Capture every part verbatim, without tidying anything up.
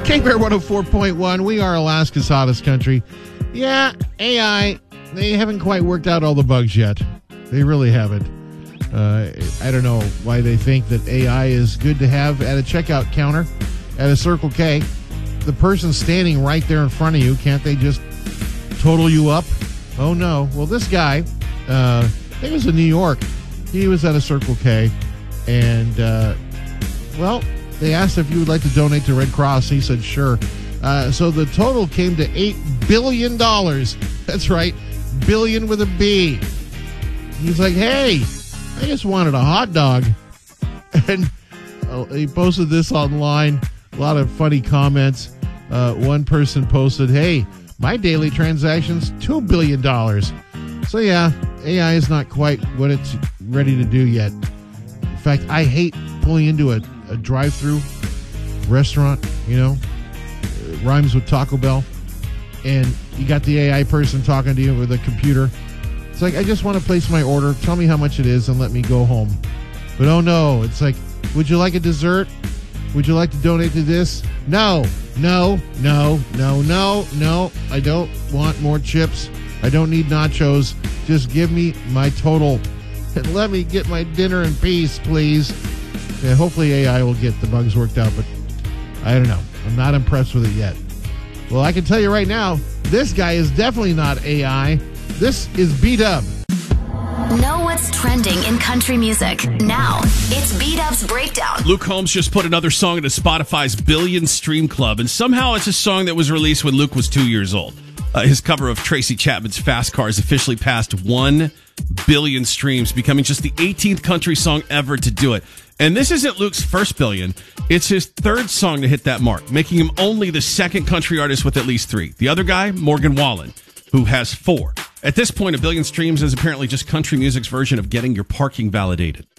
K-Bear one oh four point one, we are Alaska's hottest country. Yeah, A I, they haven't quite worked out all the bugs yet. They really haven't. Uh, I don't know why they think that A I is good to have at a checkout counter at a Circle K. The person standing right there in front of you, can't they just total you up? Oh, no. Well, this guy, uh, I think it was in New York. He was at a Circle K, and, uh, well, they asked if you would like to donate to Red Cross. He said, sure. Uh, so the total came to eight billion dollars. That's right, billion with a B. He's like, hey, I just wanted a hot dog. And uh, he posted this online. A lot of funny comments. Uh, one person posted, hey, my daily transactions, two billion dollars. So, yeah, A I is not quite what it's ready to do yet. In fact, I hate pulling into a, a drive-through restaurant, you know, it rhymes with Taco Bell, and you got the A I person talking to you with a computer. It's like, I just want to place my order. Tell me how much it is and let me go home. But oh no, it's like, would you like a dessert? Would you like to donate to this? No, no, no, no, no, no. I don't want more chips. I don't need nachos. Just give me my total and let me get my dinner in peace, please. Yeah, hopefully A I will get the bugs worked out, but I don't know. I'm not impressed with it yet. Well, I can tell you right now, this guy is definitely not A I. This is B-Dub. Know what's trending in country music. Now, it's B-Dub's Breakdown. Luke Combs just put another song into Spotify's Billion Stream Club, and somehow it's a song that was released when Luke was two years old. Uh, his cover of Tracy Chapman's Fast Cars officially passed one billion streams, becoming just the eighteenth country song ever to do it. And this isn't Luke's first billion. It's his third song to hit that mark, making him only the second country artist with at least three. The other guy, Morgan Wallen, who has four. At this point, a billion streams is apparently just country music's version of getting your parking validated.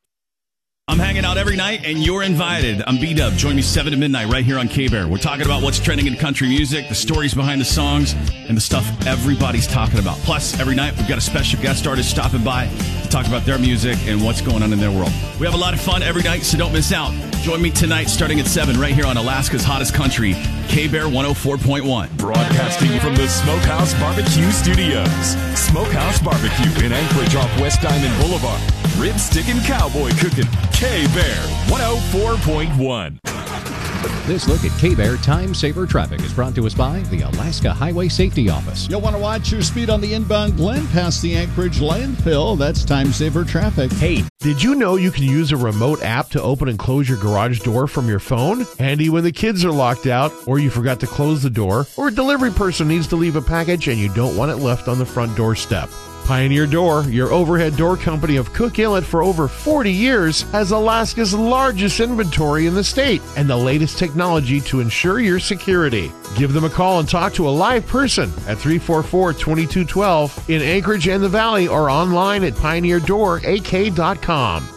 I'm hanging out every night, and you're invited. I'm B-Dub. Join me seven to midnight right here on K-Bear. We're talking about what's trending in country music, the stories behind the songs, and the stuff everybody's talking about. Plus, every night, we've got a special guest artist stopping by to talk about their music and what's going on in their world. We have a lot of fun every night, so don't miss out. Join me tonight starting at seven right here on Alaska's hottest country, K-Bear one oh four point one. Broadcasting from the Smokehouse Barbecue Studios. Smokehouse Barbecue in Anchorage off West Diamond Boulevard. Rib sticking cowboy cooking. K-Bear one oh four point one. This look at K-Bear Time Saver Traffic is brought to us by the Alaska Highway Safety Office. You'll want to watch your speed on the inbound Glen past the Anchorage landfill. That's Time Saver Traffic. Hey, did you know you can use a remote app to open and close your garage door from your phone? Handy when the kids are locked out, or you forgot to close the door, or a delivery person needs to leave a package and you don't want it left on the front doorstep. Pioneer Door, your overhead door company of Cook Inlet for over forty years, has Alaska's largest inventory in the state and the latest technology to ensure your security. Give them a call and talk to a live person at three four four, two two one two in Anchorage and the Valley, or online at pioneer door a k dot com.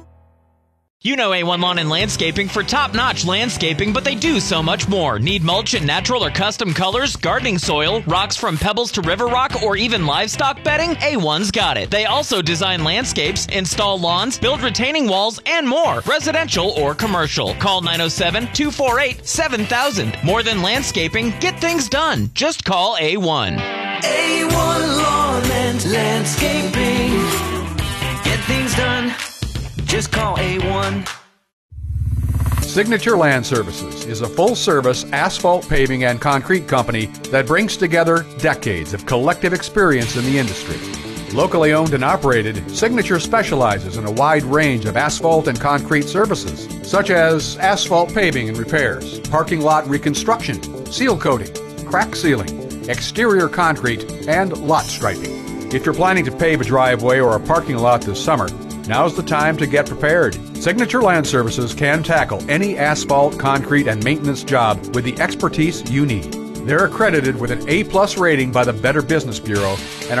You know A one Lawn and Landscaping for top-notch landscaping, but they do so much more. Need mulch in natural or custom colors, gardening soil, rocks from pebbles to river rock, or even livestock bedding? A one's got it. They also design landscapes, install lawns, build retaining walls, and more, residential or commercial. Call nine oh seven, two four eight, seven thousand. More than landscaping, get things done. Just call A one. A one Lawn and Landscaping. Get things done. Just call A one. Signature Land Services is a full-service asphalt paving and concrete company that brings together decades of collective experience in the industry. Locally owned and operated, Signature specializes in a wide range of asphalt and concrete services, such as asphalt paving and repairs, parking lot reconstruction, seal coating, crack sealing, exterior concrete, and lot striping. If you're planning to pave a driveway or a parking lot this summer, now's the time to get prepared. Signature Land Services can tackle any asphalt, concrete, and maintenance job with the expertise you need. They're accredited with an A plus rating by the Better Business Bureau and